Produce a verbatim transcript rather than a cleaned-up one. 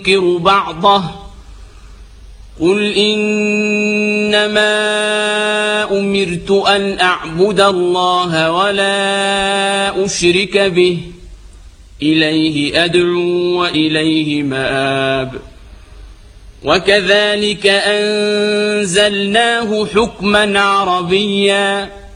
ينكر بعضه قل إنما أمرت أن أعبد الله ولا أشرك به إليه أدعو وإليه مآب وكذلك أنزلناه حكما عربيا